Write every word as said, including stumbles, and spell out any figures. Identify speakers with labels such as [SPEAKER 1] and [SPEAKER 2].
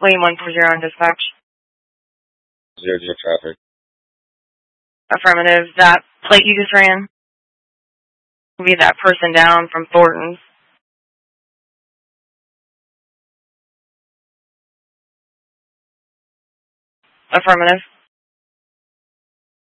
[SPEAKER 1] Lane one four zero on dispatch.
[SPEAKER 2] Zero zero traffic.
[SPEAKER 1] Affirmative. That plate you just ran will be that person down from Thornton's. Affirmative.